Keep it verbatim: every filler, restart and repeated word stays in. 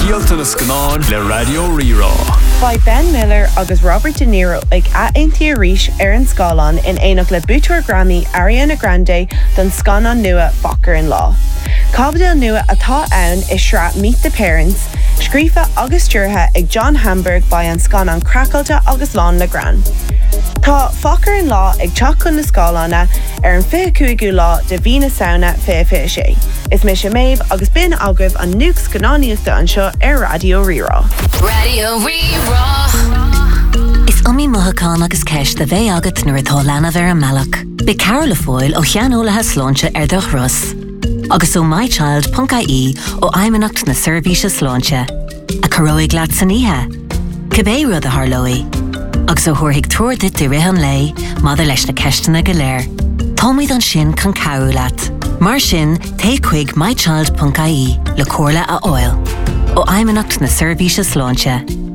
Díalta na Scanán le Radio Rírá. By Ben Miller agus Robert De Niro ag a-aontaí arís ar an scáilán in éineach le búiteoir Grammy Ariana Grande don scanán nua Focker in Law. Cabhdal nua atá ann is sra Meet the Parents, scríofa agus dúrtha ag John Hamburg by an scanán Crackalta agus Lán le Gran. Tá Focker in Law ag teach chun na scáileánna ar an fichiúigú lá de bhína saona fiche sé. Is mis sé méib agus bin agah an nuc scanáníochta anseo ar Radio Rírá. Radio Rírá. Is umí mothacán agus ceist de bheith agat nuair atá leanamh ar an mealach. Be Carol Foyle ó cheanólathe sláinte ar do Russ. Agus ó mychild dot I E ó aimimenacht na seirbhíse sláinte. A choróigh leat san ihe. Cibé rud a tharlóí. Agus ó thuairthaigh tuairde de rihan lei, mada leis na ceistena go léir. Táimid an sin can cabhú leat. Mar sin, té chuig mychild dot I E le cóirla a oil. Ó aimimenacht na seirbhíse sláinte.